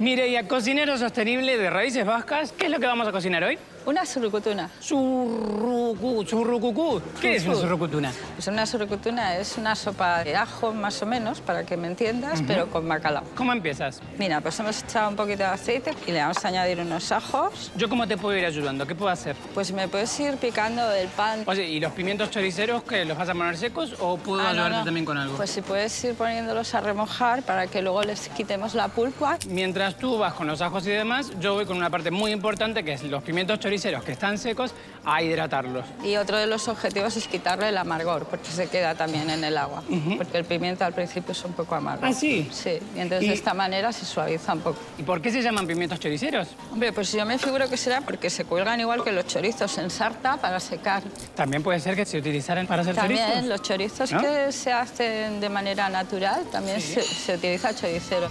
Mireia, cocinero sostenible de Raíces Vascas, ¿qué es lo que vamos a cocinar hoy? Una surrucutuna. Surrucucú. ¿Qué es una surrucutuna? Pues una surrucutuna es una sopa de ajo, más o menos, para que me entiendas, pero con bacalao. ¿Cómo empiezas? Mira, pues hemos echado un poquito de aceite y le vamos a añadir unos ajos. ¿Yo cómo te puedo ir ayudando? ¿Qué puedo hacer? Pues me puedes ir picando el pan. Oye, ¿y los pimientos choriceros que los vas a poner secos o puedo ayudarte también con algo? Pues si puedes ir poniéndolos a remojar para que luego les quitemos la pulpa. Mientras tú vas con los ajos y demás, yo voy con una parte muy importante que es los pimientos choriceros que están secos a hidratarlos. Y otro de los objetivos es quitarle el amargor, porque se queda también en el agua. Porque el pimiento al principio es un poco amargo. ¿Ah, sí? Sí, y entonces de esta manera se suaviza un poco. ¿Y por qué se llaman pimientos choriceros? Hombre, pues yo me figuro que será porque se cuelgan igual que los chorizos en sarta para secar. También puede ser que se utilizaran para hacer chorizos. También los chorizos, ¿no?, que se hacen de manera natural, también se utiliza choricero.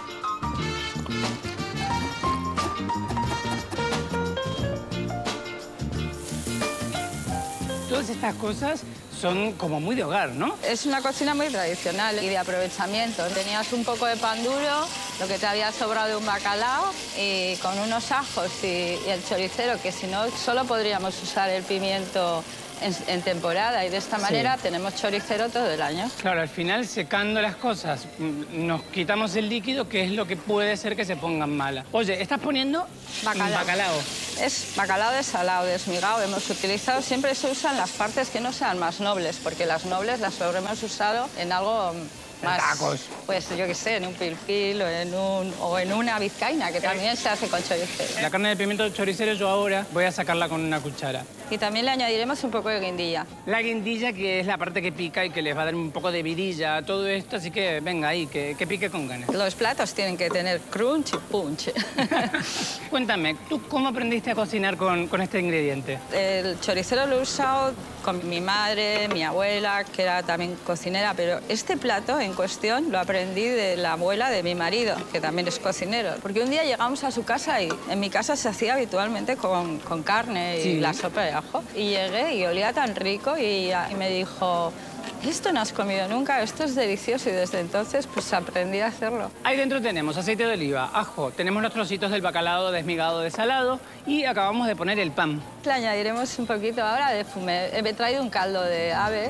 Todas estas cosas son como muy de hogar, ¿no? Es una cocina muy tradicional y de aprovechamiento. Tenías un poco de pan duro, lo que te había sobrado de un bacalao y con unos ajos y el choricero, que si no solo podríamos usar el pimiento en temporada y de esta manera tenemos choricero todo el año. Claro, al final secando las cosas nos quitamos el líquido, que es lo que puede ser que se pongan malas. Oye, ¿estás poniendo bacalao? Es bacalao desalado, desmigado. Hemos utilizado, siempre se usan las partes que no sean más nobles, porque las nobles las habremos usado en algo más... Tacos. Pues yo qué sé, en un pilpil o en una vizcaína, que también se hace con choricero. La carne de pimiento choricero yo ahora voy a sacarla con una cuchara. Y también le añadiremos un poco de guindilla. La guindilla, que es la parte que pica y que les va a dar un poco de vidilla a todo esto, así que venga ahí, que pique con ganas. Los platos tienen que tener crunch y punch. Cuéntame, ¿tú cómo aprendiste a cocinar con este ingrediente? El choricero lo he usado con mi madre, mi abuela, que era también cocinera, pero este plato en cuestión lo aprendí de la abuela de mi marido, que también es cocinero. Porque un día llegamos a su casa y en mi casa se hacía habitualmente con carne y la sopa de ajo. Y llegué y olía tan rico y me dijo: esto no has comido nunca, esto es delicioso, y desde entonces pues aprendí a hacerlo. Ahí dentro tenemos aceite de oliva, ajo, tenemos los trocitos del bacalao desmigado desalado y acabamos de poner el pan. Le añadiremos un poquito ahora de fumé. He traído un caldo de ave.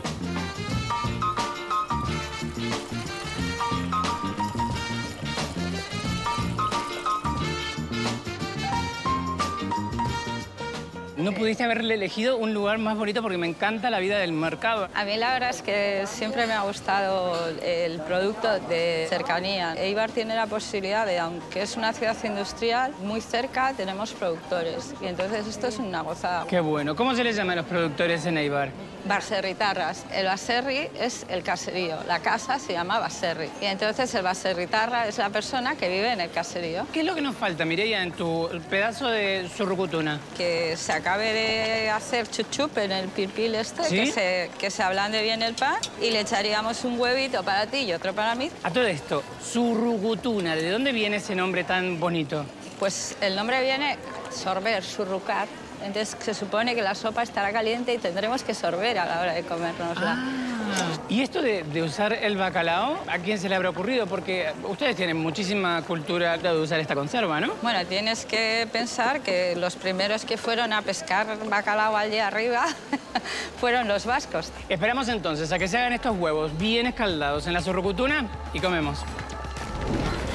No pudiste haberle elegido un lugar más bonito porque me encanta la vida del mercado. A mí la verdad es que siempre me ha gustado el producto de cercanía. Eibar tiene la posibilidad de, aunque es una ciudad industrial, muy cerca tenemos productores. Y entonces esto es una gozada. Qué bueno. ¿Cómo se les llama a los productores en Eibar? Baserritarras. El baserri es el caserío. La casa se llama baserri. Y entonces el baserritarra es la persona que vive en el caserío. ¿Qué es lo que nos falta, Mireia, en tu pedazo de surrucutuna? Que se acabe de hacer chuchup en el pilpil este, ¿Sí? que se ablande bien el pan y le echaríamos un huevito para ti y otro para mí. A todo esto, surrucutuna, ¿de dónde viene ese nombre tan bonito? Pues el nombre viene sorber, surrucar. Entonces se supone que la sopa estará caliente y tendremos que sorber a la hora de comérnosla. Y esto de usar el bacalao, ¿a quién se le habrá ocurrido? Porque ustedes tienen muchísima cultura de usar esta conserva, ¿no? Bueno, tienes que pensar que los primeros que fueron a pescar bacalao allí arriba fueron los vascos. Esperamos entonces a que se hagan estos huevos bien escaldados en la surrucutuna y comemos.